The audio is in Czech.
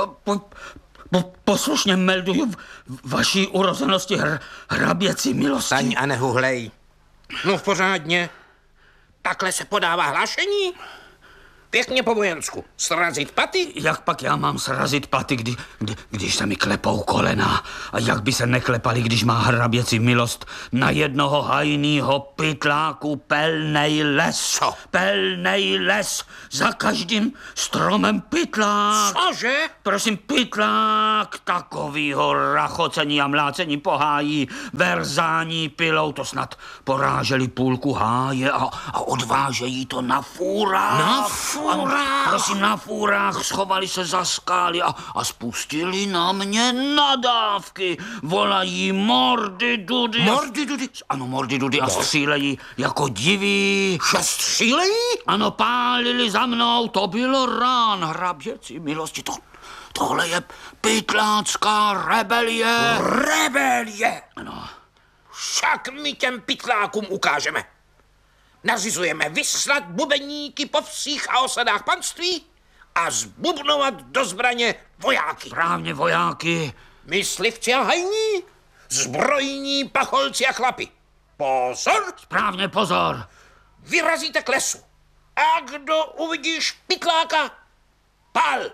Poslušně melduju vaší urozenosti hraběcí milosti. Staň a nehuhlej. No v pořádně. Takhle se podává hlášení? Pěkně po vojensku. Srazit paty? Jak pak já mám srazit paty, když se mi klepou kolena? A jak by se neklepali, když má hraběcí milost na jednoho hajnýho pytláku pelnej les? Co? Pelnej les. Za každým stromem pytlák. Cože? Prosím, pytlák takovýho rachocení a mlácení po háji, verzání pilou, to snad poráželi půlku háje a odvážejí to na fůrách. Na fůrách? Prosím, na fůrách schovali se za skály a spustili na mě nadávky. Volají mordy dudy. Mordy dudy? Ano, mordy dudy a střílejí jako diví. Že střílejí? Ano, pálili za mnou, to bylo rán, hraběcí milosti. Tohle je pytlácká rebelie. Rebelie? Ano. Však my těm pytlákům ukážeme. Nařizujeme vyslat bubeníky po vsích a osadách panství a zbubnovat do zbraně vojáky. Správně, vojáky. Myslivci a hajní, zbrojní pacholci a chlapi. Pozor! Správně, pozor. Vyrazíte k lesu. A kdo uvidíš pytláka, pal.